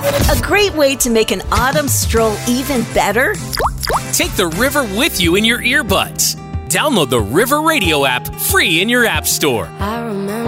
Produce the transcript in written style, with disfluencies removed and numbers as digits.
A great way to make an autumn stroll even better? Take the river with you in your earbuds. Download the River Radio app free in your app store. I remember